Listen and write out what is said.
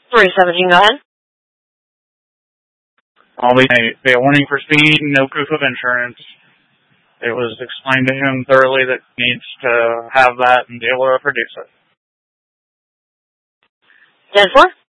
317, go ahead. I'll be a warning for speed, no proof of insurance. It was explained to him thoroughly that he needs to have that and be able to produce it. 10-4?